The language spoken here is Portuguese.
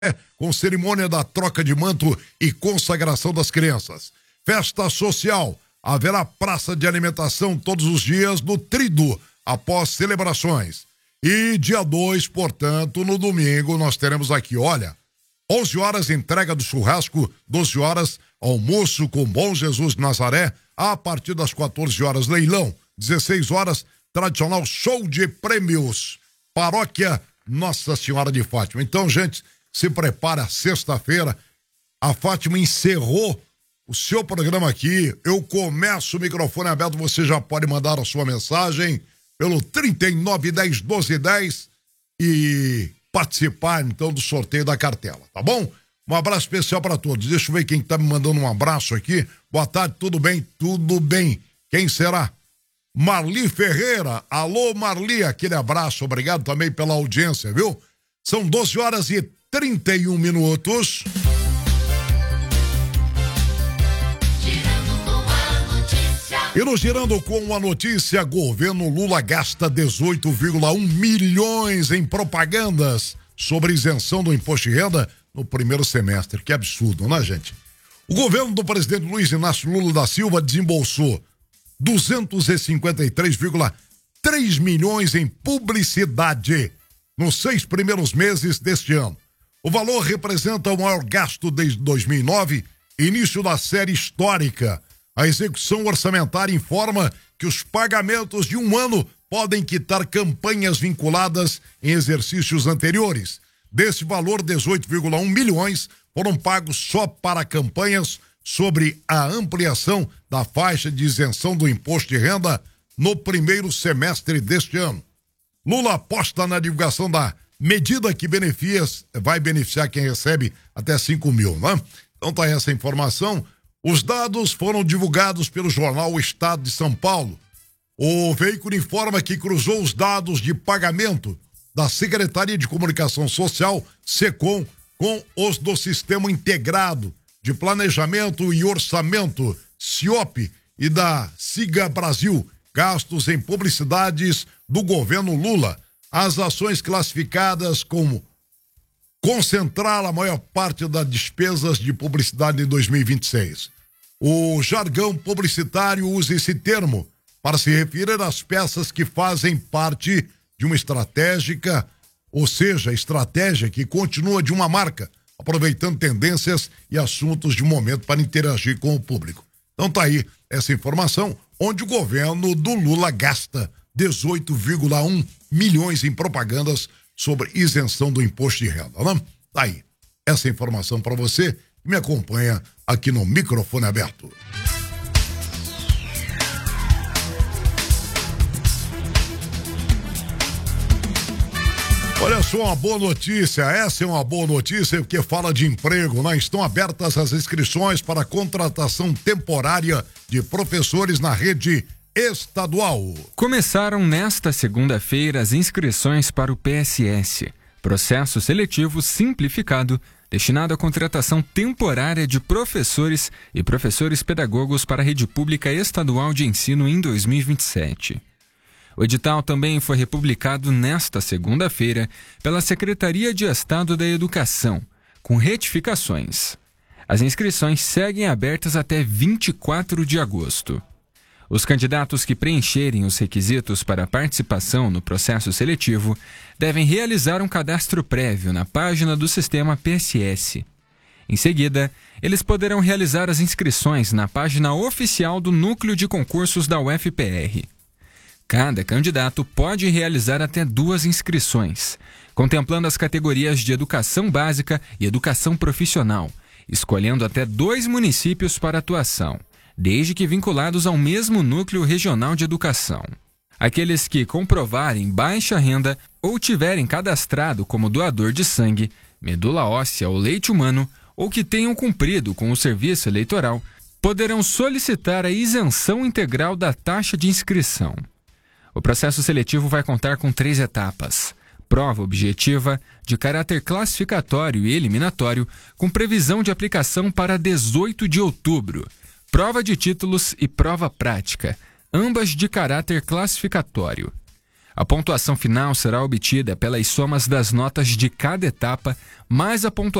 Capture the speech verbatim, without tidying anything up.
com cerimônia da troca de manto e consagração das crianças. Festa social, haverá praça de alimentação todos os dias no Trido, após celebrações. E dia dois, portanto, no domingo, nós teremos aqui, olha, onze horas entrega do churrasco, doze horas almoço com Bom Jesus de Nazaré, a partir das quatorze horas leilão, dezesseis horas tradicional show de prêmios, paróquia Nossa Senhora de Fátima. Então, gente, se prepara, sexta-feira, a Fátima encerrou o seu programa aqui, eu começo o microfone aberto, você já pode mandar a sua mensagem pelo trinta e nove, dez, doze, dez e participar, então, do sorteio da cartela, tá bom? Um abraço especial para todos. Deixa eu ver quem tá me mandando um abraço aqui. Boa tarde, tudo bem? Tudo bem. Quem será? Marli Ferreira. Alô, Marli, aquele abraço. Obrigado também pela audiência, viu? São doze horas e trinta e um minutos. E no Girando com a Notícia, governo Lula gasta dezoito vírgula um milhões em propagandas sobre isenção do imposto de renda no primeiro semestre. Que absurdo, né, gente? O governo do presidente Luiz Inácio Lula da Silva desembolsou duzentos e cinquenta e três vírgula três milhões em publicidade nos seis primeiros meses deste ano. O valor representa o maior gasto desde dois mil e nove, início da série histórica. A execução orçamentária informa que os pagamentos de um ano podem quitar campanhas vinculadas em exercícios anteriores. Desse valor, dezoito vírgula um milhões foram pagos só para campanhas sobre a ampliação da faixa de isenção do imposto de renda no primeiro semestre deste ano. Lula aposta na divulgação da medida que beneficia, vai beneficiar quem recebe até cinco mil, né? Então tá essa informação. Os dados foram divulgados pelo jornal O Estado de São Paulo. O veículo informa que cruzou os dados de pagamento da Secretaria de Comunicação Social, SECOM, com os do Sistema Integrado de Planejamento e Orçamento, SIOP, e da Siga Brasil, gastos em publicidades do governo Lula. As ações classificadas como concentrar a maior parte das despesas de publicidade em dois mil e vinte e seis. O jargão publicitário usa esse termo para se referir às peças que fazem parte de uma estratégica, ou seja, estratégia que continua de uma marca, aproveitando tendências e assuntos de momento para interagir com o público. Então tá aí essa informação, onde o governo do Lula gasta dezoito vírgula um milhões em propagandas sobre isenção do imposto de renda, né? Tá aí essa informação para você que me acompanha aqui no microfone aberto. Olha só, uma boa notícia, essa é uma boa notícia porque fala de emprego, né? Estão abertas as inscrições para a contratação temporária de professores na rede estadual. Começaram nesta segunda-feira as inscrições para o P S S, Processo Seletivo Simplificado, destinado à contratação temporária de professores e professores pedagogos para a rede pública estadual de ensino em dois mil e vinte e sete. O edital também foi republicado nesta segunda-feira pela Secretaria de Estado da Educação, com retificações. As inscrições seguem abertas até vinte e quatro de agosto. Os candidatos que preencherem os requisitos para participação no processo seletivo devem realizar um cadastro prévio na página do sistema P S S. Em seguida, eles poderão realizar as inscrições na página oficial do Núcleo de Concursos da U F P R. Cada candidato pode realizar até duas inscrições, contemplando as categorias de Educação Básica e Educação Profissional, escolhendo até dois municípios para atuação, desde que vinculados ao mesmo núcleo regional de educação. Aqueles que comprovarem baixa renda ou tiverem cadastrado como doador de sangue, medula óssea ou leite humano, ou que tenham cumprido com o serviço eleitoral, poderão solicitar a isenção integral da taxa de inscrição. O processo seletivo vai contar com três etapas: prova objetiva, de caráter classificatório e eliminatório, com previsão de aplicação para dezoito de outubro, prova de títulos e prova prática, ambas de caráter classificatório. A pontuação final será obtida pelas somas das notas de cada etapa, mais a pontuação